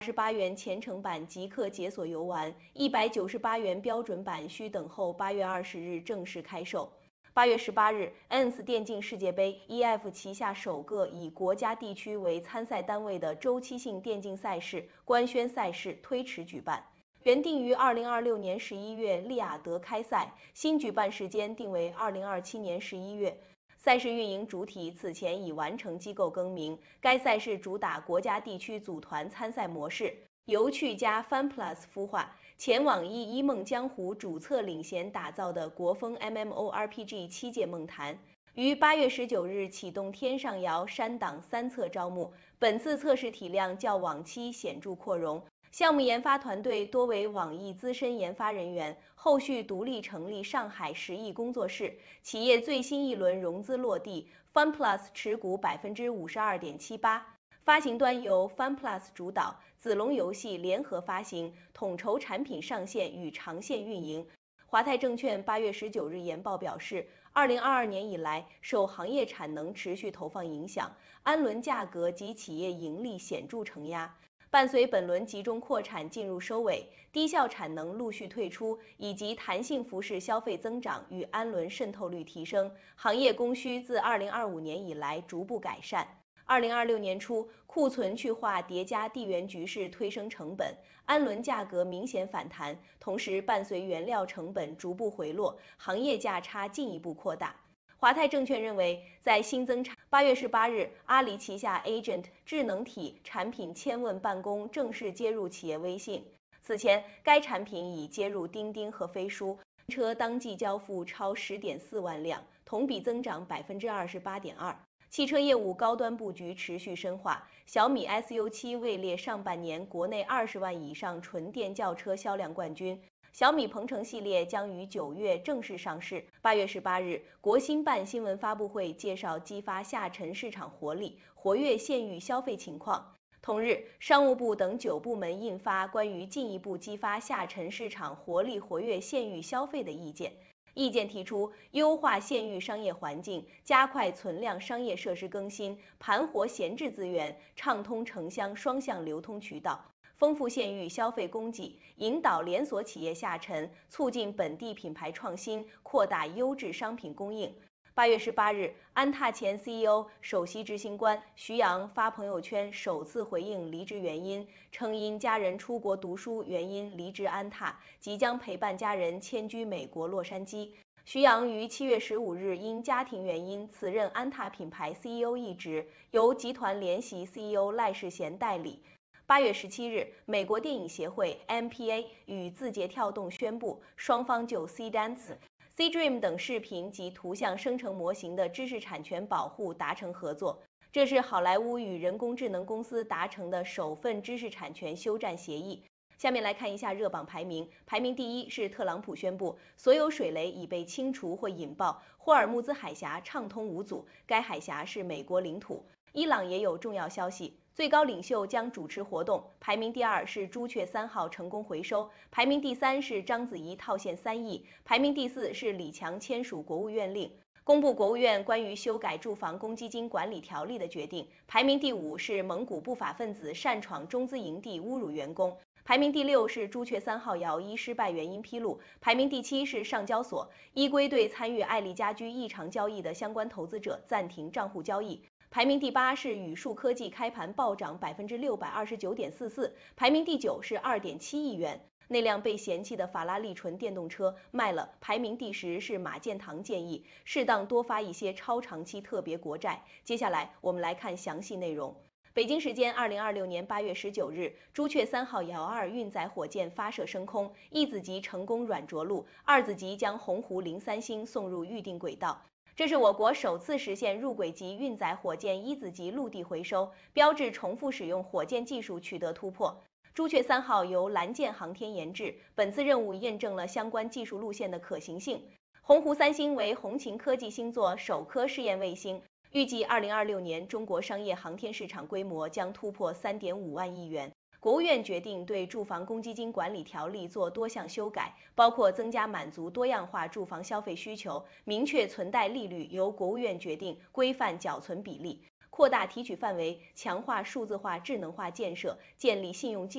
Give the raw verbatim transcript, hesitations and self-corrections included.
十八元前程版即刻解锁游玩，一百九十八元标准版需等候八月二十日正式开售。八月十八日 ，N S 电竞世界杯 E F 旗下首个以国家地区为参赛单位的周期性电竞赛事官宣赛事推迟举办，原定于二零二六年十一月利雅得开赛，新举办时间定为二零二七年十一月。赛事运营主体此前已完成机构更名，该赛事主打国家地区组团参赛模式，由趣加 FunPlus 孵化，前网易一梦江湖主策领衔打造的国风 M M O R P G 七界梦坛，于八月十九日启动天上遥山档三测招募，本次测试体量较往期显著扩容。项目研发团队多为网易资深研发人员，后续独立成立上海十亿工作室。企业最新一轮融资落地 ，FunPlus 持股百分之五十二点七八，发行端由 FunPlus 主导，子龙游戏联合发行，统筹产品上线与长线运营。华泰证券八月十九日研报表示，二零二二年以来，受行业产能持续投放影响，氨纶价格及企业盈利显著承压。伴随本轮集中扩产进入收尾，低效产能陆续退出，以及弹性服饰消费增长与氨纶渗透率提升，行业供需自二零二五年以来逐步改善。二零二六年初，库存去化叠加地缘局势推升成本，氨纶价格明显反弹，同时伴随原料成本逐步回落，行业价差进一步扩大。华泰证券认为，在新增产八月十八日，阿里旗下 Agent 智能体产品千问办公正式接入企业微信。此前，该产品已接入钉钉和飞书，车当季交付超十点四万辆，同比增长百分之二十八点二。汽车业务高端布局持续深化，小米 S U 七位列上半年国内二十万以上纯电轿车销量冠军。小米鹏程系列将于九月正式上市。八月十八日，国新办新闻发布会介绍激发下沉市场活力，活跃县域消费情况。同日，商务部等九部门印发关于进一步激发下沉市场活力、活跃县域消费的意见。意见提出，优化县域商业环境，加快存量商业设施更新，盘活闲置资源，畅通城乡双向流通渠道。丰富县域消费供给，引导连锁企业下沉，促进本地品牌创新，扩大优质商品供应。八月十八日，安踏前 C E O、首席执行官徐阳发朋友圈首次回应离职原因，称因家人出国读书原因离职安踏，即将陪伴家人迁居美国洛杉矶。徐阳于七月十五日因家庭原因辞任安踏品牌 C E O 一职，由集团联席 C E O 赖世贤代理。八月十七日，美国电影协会 M P A 与字节跳动宣布，双方就 C-Dance、C-Dream 等视频及图像生成模型的知识产权保护达成合作。这是好莱坞与人工智能公司达成的首份知识产权休战协议。下面来看一下热榜排名，排名第一是特朗普宣布所有水雷已被清除或引爆，霍尔木兹海峡畅通无阻，该海峡是美国领土。伊朗也有重要消息，最高领袖将主持活动。排名第二是朱雀三号成功回收，排名第三是章子怡套现三亿，排名第四是李强签署国务院令，公布国务院关于修改住房公积金管理条例的决定。排名第五是蒙古不法分子擅闯中资营地侮辱员工。排名第六是朱雀三号摇一失败原因披露，排名第七是上交所依规对参与爱丽家居异常交易的相关投资者暂停账户交易。排名第八是宇树科技开盘暴涨百分之六百二十九点四四，排名第九是二点七亿元。那辆被嫌弃的法拉利纯电动车卖了。排名第十是马建堂建议适当多发一些超长期特别国债。接下来我们来看详细内容。北京时间二零二六年八月十九日，朱雀三号遥二运载火箭发射升空，一子级成功软着陆，二子级将鸿鹄零三星送入预定轨道。这是我国首次实现入轨级运载火箭一子级陆地回收，标志重复使用火箭技术取得突破。朱雀三号由蓝箭航天研制，本次任务验证了相关技术路线的可行性。鸿鹄三星为红擎科技星座首颗试验卫星，预计二零二六年中国商业航天市场规模将突破三点五万亿元。国务院决定对住房公积金管理条例做多项修改，包括增加满足多样化住房消费需求，明确存贷利率由国务院决定，规范缴存比例。 扩大提取范围，强化数字化、智能化建设，建立信用